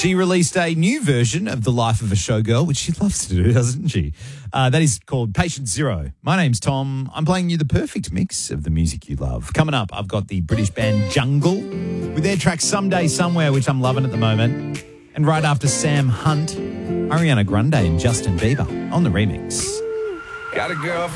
She released a new version of The Life of a Showgirl, which she loves to do, doesn't she? That is called Patient Zero. My name's Tom. I'm playing you the perfect mix of the music you love. Coming up, I've got the British band Jungle with their track Someday Somewhere, which I'm loving at the moment. And right after Sam Hunt, Ariana Grande and Justin Bieber on the remix. Got a girl